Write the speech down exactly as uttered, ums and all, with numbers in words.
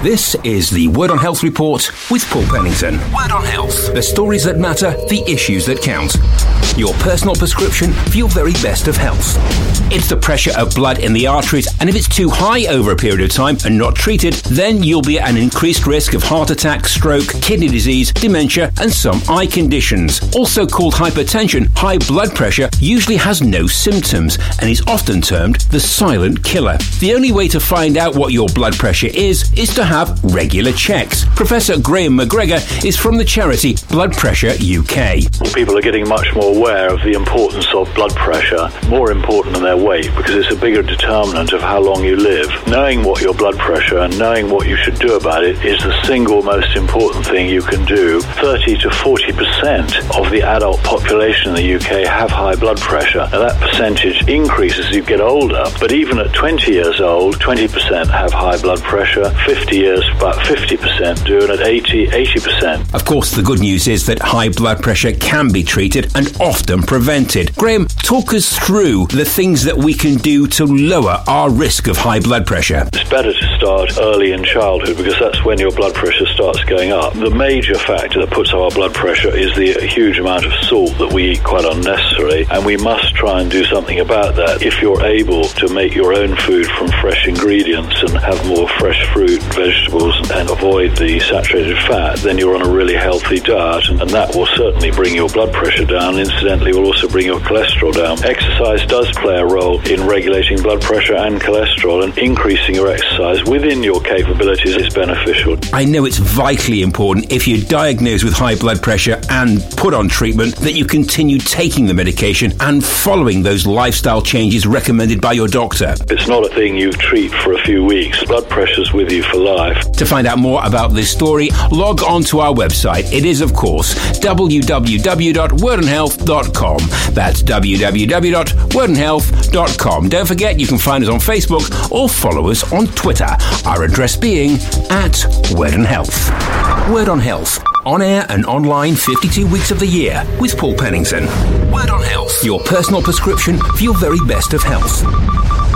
This is the Word on Health Report with Paul Pennington. Word on Health. The stories that matter, the issues that count. Your personal prescription for your very best of health. It's the pressure of blood in the arteries, and if it's too high over a period of time and not treated, then you'll be at an increased risk of heart attack, stroke, kidney disease, dementia, and some eye conditions. Also called hypertension, high blood pressure usually has no symptoms and is often termed the silent killer. The only way to find out what your blood pressure is, is to have regular checks. Professor Graham McGregor is from the charity Blood Pressure U K. People are getting much more aware of the importance of blood pressure, more important than their weight, because it's a bigger determinant of how long you live. Knowing what your blood pressure and knowing what you should do about it is the single most important thing you can do. thirty to forty percent of the adult population in the U K have high blood pressure. Now that percentage increases as you get older, but even at twenty years old, twenty percent have high blood pressure, fifty years about fifty percent do, and at eighty, eighty percent. Of course, the good news is that high blood pressure can be treated and often prevented. Graham, talk us through the things that we can do to lower our risk of high blood pressure. It's better to start early in childhood because that's when your blood pressure starts going up. The major factor that puts up our blood pressure is the huge amount of salt that we eat quite unnecessarily, and we must try and do something about that. If you're able to make your own food from fresh ingredients and have more fresh fruit, vegetables, and avoid the saturated fat, then you're on a really healthy diet, and that will certainly bring your blood pressure down. Incidentally, will also bring your cholesterol down. Exercise does play a role in regulating blood pressure and cholesterol, and increasing your exercise within your capabilities is beneficial. I know it's vitally important if you're diagnosed with high blood pressure and put on treatment that you continue taking the medication and following those lifestyle changes recommended by your doctor. It's not a thing you treat for a few weeks. Blood pressure's with you for life. To find out more about this story, log on to our website. It is, of course, w w w dot word on health dot com. That's w w w dot word on health dot com. Don't forget, you can find us on Facebook or follow us on Twitter. Our address being at Word on Health. Word on Health. On air and online fifty-two weeks of the year with Paul Pennington. Word on Health. Your personal prescription for your very best of health.